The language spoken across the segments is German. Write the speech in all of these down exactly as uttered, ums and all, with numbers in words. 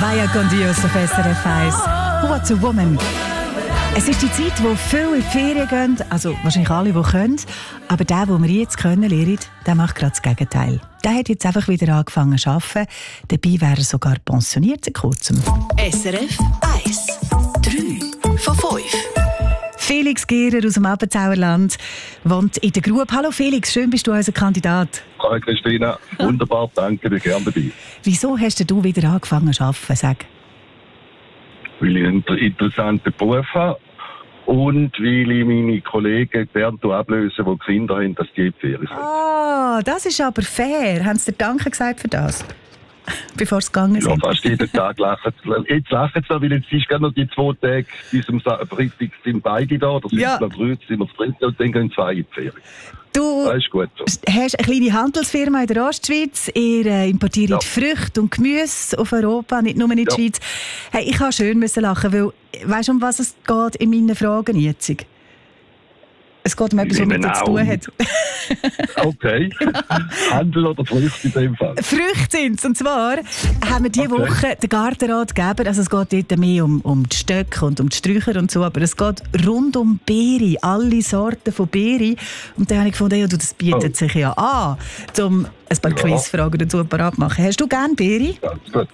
Vaya con Dios auf S R F eins. What's a Woman? Es ist die Zeit, wo viele in die Ferien gehen, also wahrscheinlich alle, die können. Aber der, den wir jetzt können lernen, der macht gerade das Gegenteil. Der hat jetzt einfach wieder angefangen zu arbeiten. Dabei wäre er sogar pensioniert seit kurzem. S R F eins. drei von fünf. Felix Gehrer aus dem Appenzauerland wohnt in der Grube. Hallo Felix, schön bist du unser Kandidat. Hallo Christina, wunderbar, danke, bin gerne dabei. Wieso hast du wieder angefangen zu arbeiten? Sag. Weil ich einen interessanten Beruf habe und weil ich meine Kollegen gelernt ablösen, die Kinder haben, dass die in die Ferien sind. Ah, das ist aber fair. Haben sie dir Danke gesagt für das? Bevor es gegangen ist? Ja, fast jeden Tag lachen sie. Jetzt lachen sie noch, weil jetzt ist gerade noch die zwei Tage bis zum Freitag sind beide da, oder sind ja. es noch drei, sind wir das dritte und dann gehen zwei in die Ferien. Du das ist gut so. Hast eine kleine Handelsfirma in der Ostschweiz. Ihr äh, importiert Ja. Früchte und Gemüse auf Europa, nicht nur in die Ja. Schweiz. Hey, ich musste schön müssen lachen, weil weißt du, um was es geht in meinen Fragen jetzt? Es geht um etwas, was mit dir zu tun hat. Okay. Handel oder Früchte in dem Fall? Früchte sind es. Und zwar haben wir diese Okay. Woche den Gartenrat gegeben. Also es geht dort mehr um, um die Stöcke und um die Sträucher und so. Aber es geht rund um Beere, alle Sorten von Beere. Und dann habe ich gefunden, ja, du, das bietet Oh. sich ja an, um ein paar Ja. Quizfragen dazu parat zu machen. Hast du gerne Beere? Ganz gut.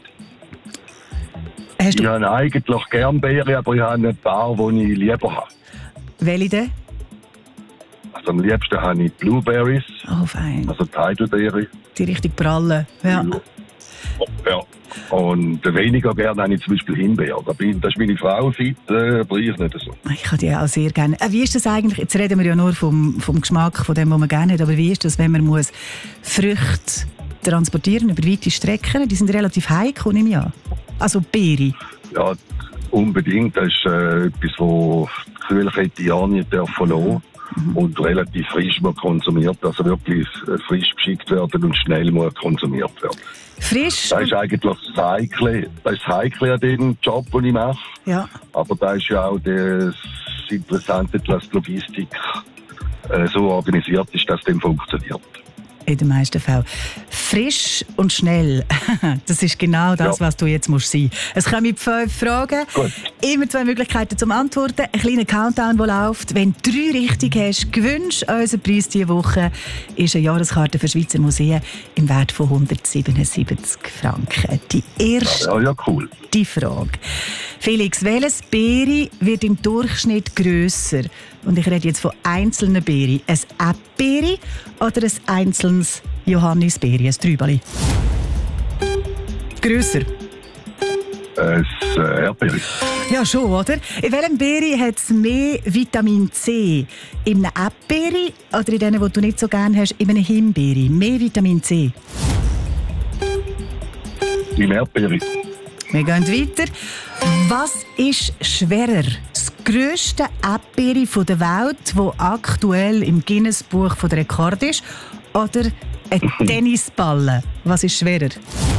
Hast Ich du habe eigentlich gerne Beeren, aber ich habe ein paar, die ich lieber habe. welche denn? Also am liebsten habe ich Blueberries, Oh, fein. also die Heidelbeere. Die richtig prallen. Ja. Ja. Und weniger gerne habe ich zum Beispiel Himbeer. Da bin, das ist meine Frau fit, äh, aber ich nicht so. Ich habe die auch sehr gerne. Äh, wie ist das eigentlich? Jetzt reden wir ja nur vom, vom Geschmack, von dem, was man gerne hat. Aber wie ist das, wenn man muss Früchte transportieren über weite Strecken? Die sind relativ heikel, nehme ich an. Also Beere. Ja, unbedingt. Das ist äh, etwas, wo die Kühlkette ja nicht verlassen darf. Und relativ frisch muss konsumiert, also wirklich äh, frisch geschickt werden und schnell muss konsumiert werden. Frisch. Das ist eigentlich das Heikle, das ist das Heikle an dem Job, den ich mache. Ja. Aber da ist ja auch das Interessante, dass die Logistik äh, so organisiert ist, dass das funktioniert. In den meisten Fällen. Frisch und schnell. Das ist genau das, Ja. was du jetzt musst sein. Es kommen fünf Fragen. Gut. Immer zwei Möglichkeiten zum Antworten. Ein kleiner Countdown, der läuft. Wenn du drei richtig hast, gewinnst du unseren Preis diese Woche. Ist eine Jahreskarte für Schweizer Museen im Wert von hundertsiebenundsiebzig Franken. Die erste Ja, ja, cool. die Frage. Felix, welches Beere wird im Durchschnitt grösser? Und ich rede jetzt von einzelnen Beeren. Ein Äpfel oder ein einzelnes Johannisbeere, ein Trübeli? Grösser? Ein äh, Erdbeere. Ja, schon, oder? In welchem Beere hat es mehr Vitamin C? In einem Äpfel oder in denen, die du nicht so gerne hast, in einem Himbeere? Mehr Vitamin C? Im Erdbeere. Wir gehen weiter. Was ist schwerer? Das grösste Äpfel der Welt, das aktuell im Guinness-Buch der Rekord ist, oder ein Tennisball? Was ist schwerer?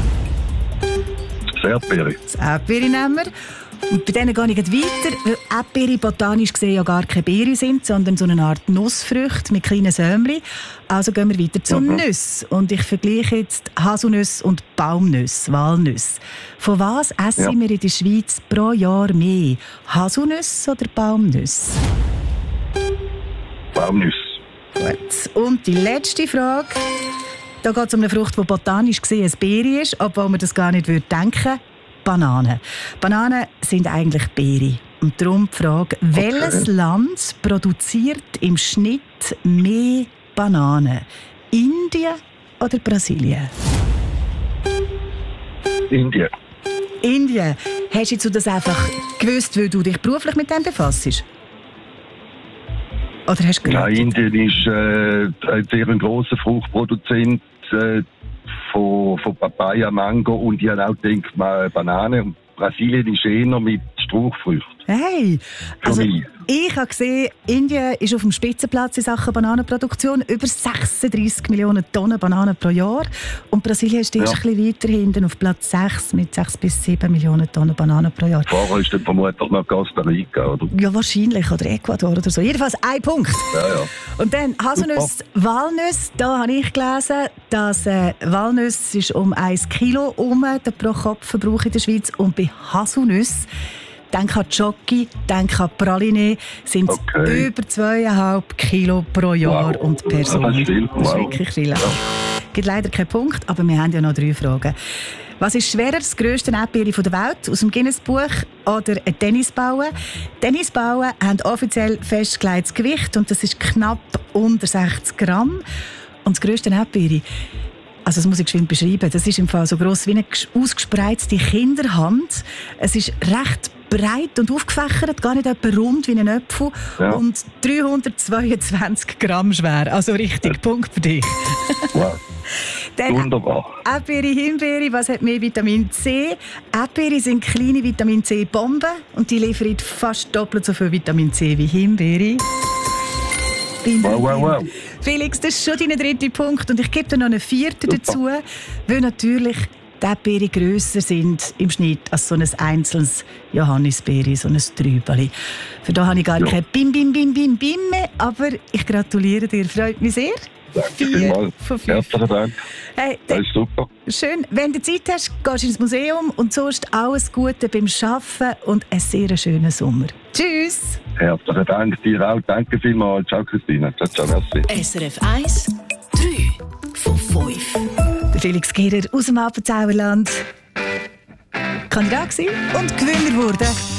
Das Erdbeere. Das Äpfel nehmen wir. Und bei denen gehe ich gleich weiter, weil Äpfel botanisch gesehen ja gar keine Beeren sind, sondern so eine Art Nussfrüchte mit kleinen Sämli. Also gehen wir weiter zu Mhm. Nüsse. Und ich vergleiche jetzt Haselnüsse und Baumnüsse, Walnüsse. Von was essen Ja. wir in der Schweiz pro Jahr mehr? Haselnüsse oder Baumnüsse? Baumnüsse. Gut. Und die letzte Frage. Da geht es um eine Frucht, die botanisch gesehen eine Beere ist, obwohl man das gar nicht würde denken. Bananen. Bananen sind eigentlich Beere. Und darum die Frage, welches Land produziert im Schnitt mehr Bananen? Indien oder Brasilien? Indien. Indien. Hast du jetzt das einfach gewusst, weil du dich beruflich mit dem befasst? Oder hast du Ja, geraten? Indien ist äh, ein sehr grosser Fruchtproduzent äh, von, von Papaya, Mango und ich habe auch gedacht, mal Banane. Und Brasilien ist eher mit Strauchfrüchten. Hey, also mich. ich habe gesehen, Indien ist auf dem Spitzenplatz in Sachen Bananenproduktion. Über sechsunddreissig Millionen Tonnen Bananen pro Jahr. Und Brasilien ist erst Ja. ein bisschen weiter hinten auf Platz sechs mit sechs bis sieben Millionen Tonnen Bananen pro Jahr. Vorher ist dann vermutlich noch Costa Rica, oder? Ja, wahrscheinlich. Oder Ecuador oder so. Jedenfalls ein Punkt. Ja, ja. Und dann Haselnüsse, Walnüsse. Da habe ich gelesen, dass äh, Walnüsse ist um ein Kilo um der pro Kopf-Verbrauch in der Schweiz. Und bei Haselnüsse, denk an Jockey, denk an Praline, sind es Okay. über zweieinhalb Kilo pro Jahr Wow. und Person. Das ist viel. Das ist Wow. wirklich viel. Es gibt leider keinen Punkt, aber wir haben ja noch drei Fragen. Was ist schwerer, das grösste Erdbeere der Welt aus dem Guinness-Buch oder ein Tennisbauen? Tennisbauen haben offiziell festgelegtes Gewicht und das ist knapp unter sechzig Gramm. Und das grösste Erdbeere, also das muss ich geschwind beschreiben, das ist im Fall so gross wie eine ges- ausgespreizte Kinderhand. Es ist recht breit und aufgefächert, gar nicht etwa rund wie ein Apfel Ja. und dreihundertzweiundzwanzig Gramm schwer. Also richtig, Punkt für dich. Wow. Dann Wunderbar. Erdbeere, Himbeere, was hat mehr Vitamin C? Erdbeere sind kleine Vitamin C-Bomben und die liefern fast doppelt so viel Vitamin C wie Himbeere. Wow, wow, wow. Felix, das ist schon dein dritter Punkt und ich gebe dir noch einen vierten Super. dazu, weil natürlich die Erdbeere grösser sind im Schnitt als so ein einzelnes Johannisbeere, so ein Trübeli. Für da habe ich gar Ja. kein Bim, Bim, Bim, Bim, Bim mehr, aber ich gratuliere dir, freut mich sehr. Danke Vier vielmals. von fünf. Herzlichen Dank. Hey, Das ist super. schön, wenn du Zeit hast, gehst du ins Museum und sonst alles Gute beim Arbeiten und einen sehr schönen Sommer. Tschüss! Herzlichen Dank dir auch. Danke vielmals. Ciao, Christina. Ciao, ciao. Merci. S R F eins, drei von fünf. Der Felix Gehrer aus dem Appenzauerland. Kandidat gewesen und Gewinner wurde.